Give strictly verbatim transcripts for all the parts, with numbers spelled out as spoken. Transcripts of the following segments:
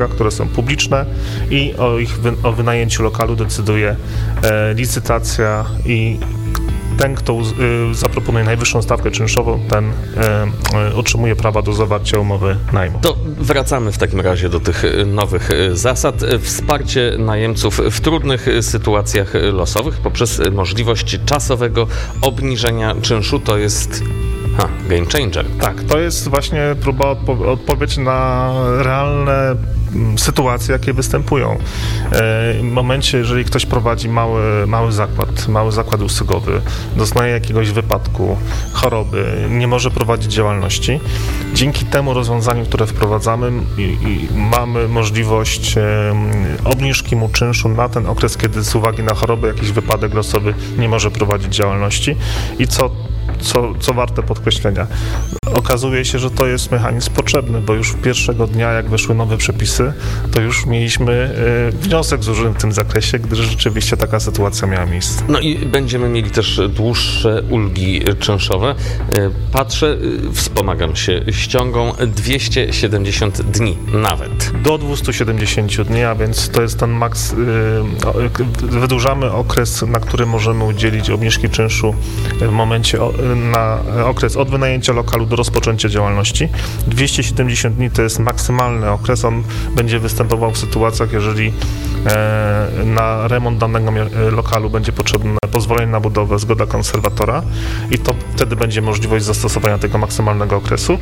które są publiczne i o ich wy, o wynajęciu lokalu decyduje e, licytacja i ten, kto y, zaproponuje najwyższą stawkę czynszową, ten y, y, otrzymuje prawa do zawarcia umowy najmu. To wracamy w takim razie do tych nowych zasad. Wsparcie najemców w trudnych sytuacjach losowych poprzez możliwość czasowego obniżenia czynszu to jest ha, game changer. Tak, to jest właśnie próba odpo- odpowiedź na realne sytuacje, jakie występują. W momencie, jeżeli ktoś prowadzi mały, mały zakład, mały zakład usługowy, doznaje jakiegoś wypadku, choroby, nie może prowadzić działalności, dzięki temu rozwiązaniu, które wprowadzamy, i, i mamy możliwość e, obniżki mu czynszu na ten okres, kiedy z uwagi na chorobę, jakiś wypadek losowy nie może prowadzić działalności i co Co, co warte podkreślenia. Okazuje się, że to jest mechanizm potrzebny, bo już pierwszego dnia, jak weszły nowe przepisy, to już mieliśmy y, wniosek złożony w tym zakresie, gdyż rzeczywiście taka sytuacja miała miejsce. No i będziemy mieli też dłuższe ulgi czynszowe. Patrzę, wspomagam się ściągą dwieście siedemdziesiąt dni nawet. Do dwieście siedemdziesiąt dni, a więc to jest ten maks... Y, wydłużamy okres, na który możemy udzielić obniżki czynszu w momencie o, na okres od wynajęcia lokalu do rozpoczęcia działalności. dwieście siedemdziesiąt dni to jest maksymalny okres. On będzie występował w sytuacjach, jeżeli e, na remont danego lokalu będzie potrzebne pozwolenie na budowę, zgoda konserwatora i to wtedy będzie możliwość zastosowania tego maksymalnego okresu. E,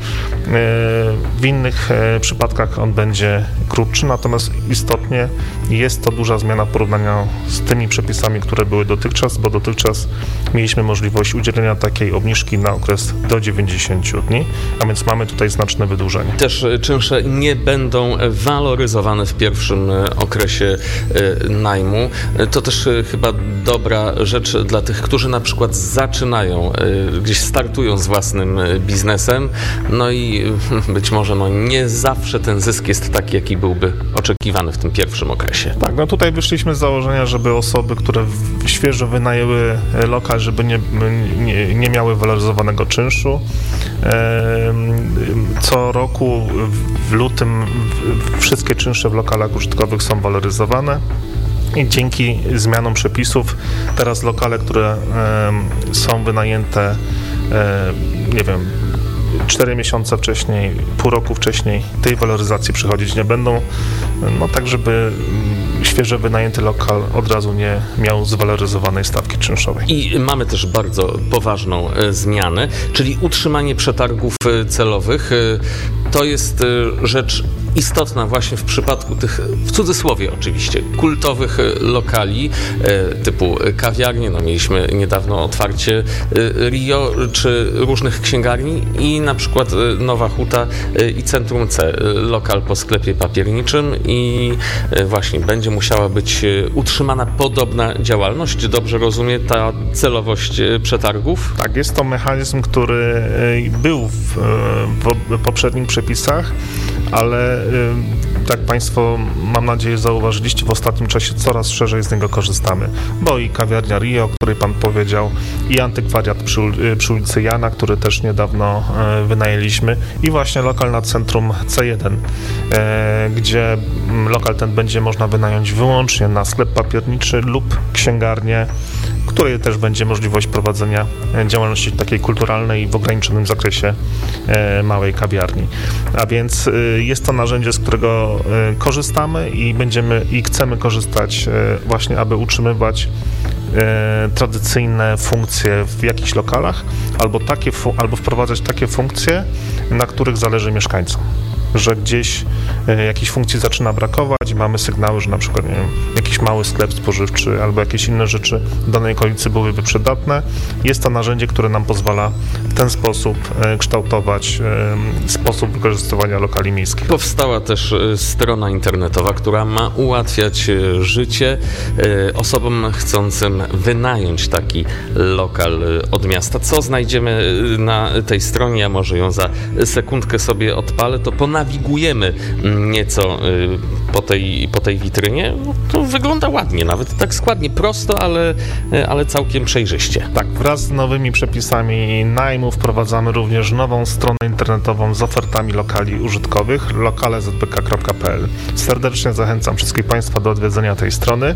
w innych e, przypadkach on będzie krótszy, natomiast istotnie jest to duża zmiana w porównaniu z tymi przepisami, które były dotychczas, bo dotychczas mieliśmy możliwość udzielenia takiej obniżki na okres do dziewięćdziesięciu dni, a więc mamy tutaj znaczne wydłużenie. Też czynsze nie będą waloryzowane w pierwszym okresie najmu. To też chyba dobra rzecz dla tych, którzy na przykład zaczynają, gdzieś startują z własnym biznesem, no i być może no nie zawsze ten zysk jest taki, jaki byłby oczekiwany w tym pierwszym okresie. Tak, no tutaj wyszliśmy z założenia, żeby osoby, które świeżo wynajęły lokal, żeby nie, nie, nie miały waloryzowanego czynszu. Co roku w lutym wszystkie czynsze w lokalach użytkowych są waloryzowane i dzięki zmianom przepisów teraz lokale, które są wynajęte, nie wiem, cztery miesiące wcześniej, pół roku wcześniej tej waloryzacji przychodzić nie będą, no tak, żeby świeżo wynajęty lokal od razu nie miał zwaloryzowanej stawki czynszowej. I mamy też bardzo poważną zmianę, czyli utrzymanie przetargów celowych. To jest rzecz istotna właśnie w przypadku tych, w cudzysłowie oczywiście, kultowych lokali typu kawiarnie. No, mieliśmy niedawno otwarcie Rio czy różnych księgarni i na przykład Nowa Huta i Centrum C, lokal po sklepie papierniczym i właśnie będzie musiała być utrzymana podobna działalność. Dobrze rozumiem ta celowość przetargów? Tak, jest to mechanizm, który był w, w poprzednich przepisach, ale tak Państwo, mam nadzieję, zauważyliście, w ostatnim czasie coraz szerzej z niego korzystamy, bo i kawiarnia Rio, o której Pan powiedział, i antykwariat przy, przy ulicy Jana, który też niedawno wynajęliśmy, i właśnie lokal na centrum C jeden, gdzie lokal ten będzie można wynająć wyłącznie na sklep papierniczy lub księgarnię, w której też będzie możliwość prowadzenia działalności takiej kulturalnej w ograniczonym zakresie małej kawiarni. A więc jest to narzędzie, z którego korzystamy i będziemy i chcemy korzystać właśnie, aby utrzymywać tradycyjne funkcje w jakichś lokalach albo, takie, albo wprowadzać takie funkcje, na których zależy mieszkańcom. Że gdzieś e, jakiejś funkcji zaczyna brakować i mamy sygnały, że na przykład nie wiem, jakiś mały sklep spożywczy albo jakieś inne rzeczy w danej okolicy byłyby przydatne. Jest to narzędzie, które nam pozwala w ten sposób e, kształtować e, sposób wykorzystywania lokali miejskich. Powstała też strona internetowa, która ma ułatwiać życie e, osobom chcącym wynająć taki lokal od miasta. Co znajdziemy na tej stronie? Ja może ją za sekundkę sobie odpalę. To ponad zanawigujemy nieco po tej, po tej witrynie, no to wygląda ładnie, nawet tak składnie, prosto, ale, ale całkiem przejrzyście. Tak, wraz z nowymi przepisami najmu wprowadzamy również nową stronę internetową z ofertami lokali użytkowych, lokale z b k kropka p l. Serdecznie zachęcam wszystkich Państwa do odwiedzenia tej strony.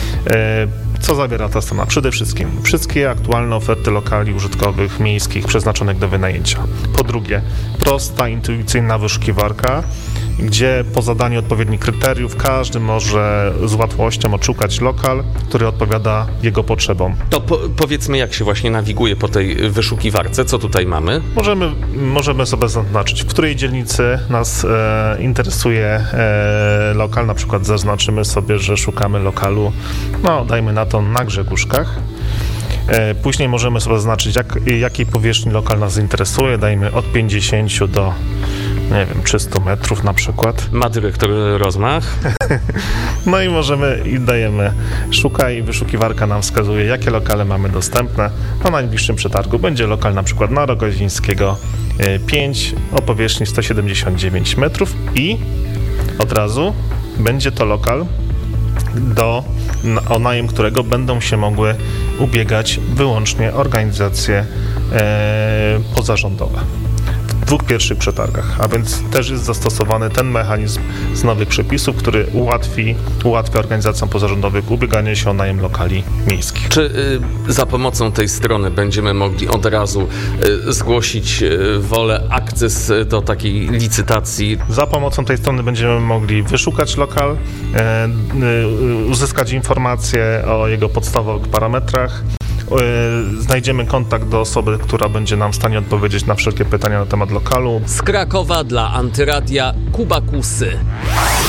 Co zawiera ta strona? Przede wszystkim wszystkie aktualne oferty lokali użytkowych, miejskich, przeznaczonych do wynajęcia. Po drugie, prosta, intuicyjna wyszukiwarka, gdzie po zadaniu odpowiednich kryteriów każdy może z łatwością odszukać lokal, który odpowiada jego potrzebom. To po, powiedzmy, jak się właśnie nawiguje po tej wyszukiwarce, co tutaj mamy? Możemy, możemy sobie zaznaczyć, w której dzielnicy nas e, interesuje e, lokal, na przykład zaznaczymy sobie, że szukamy lokalu, no dajmy na to na Grzegórzkach. E, później możemy sobie zaznaczyć, jak, jakiej powierzchni lokal nas interesuje, dajmy od pięćdziesięciu do nie wiem, trzysta metrów na przykład. Ma dyrektor rozmach. No i możemy i dajemy szukaj i wyszukiwarka nam wskazuje, jakie lokale mamy dostępne. Na najbliższym przetargu będzie lokal na przykład na Rogozińskiego pięć o powierzchni sto siedemdziesiąt dziewięć metrów i od razu będzie to lokal, do, o najem którego będą się mogły ubiegać wyłącznie organizacje e, pozarządowe. W dwóch pierwszych przetargach, a więc też jest zastosowany ten mechanizm z nowych przepisów, który ułatwi, ułatwia organizacjom pozarządowym ubieganie się o najem lokali miejskich. Czy y, za pomocą tej strony będziemy mogli od razu y, zgłosić y, wolę, akces do takiej licytacji? Za pomocą tej strony będziemy mogli wyszukać lokal, e, y, uzyskać informacje o jego podstawowych parametrach. Znajdziemy kontakt do osoby, która będzie nam w stanie odpowiedzieć na wszelkie pytania na temat lokalu. Z Krakowa dla Antyradia Kuba Kusy.